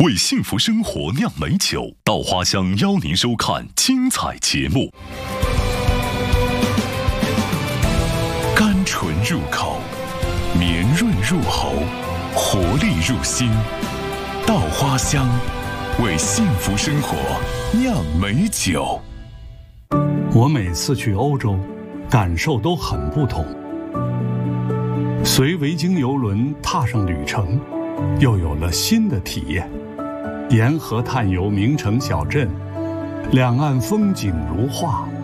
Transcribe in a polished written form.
为幸福生活酿美酒，稻花香邀您收看精彩节目。甘醇入口，绵润入喉，活力入心。稻花香，为幸福生活酿美酒。 我每次去欧洲，感受都很不同。随维京邮轮踏上旅程，又有了新的体验。沿河探游名城小镇，两岸风景如画，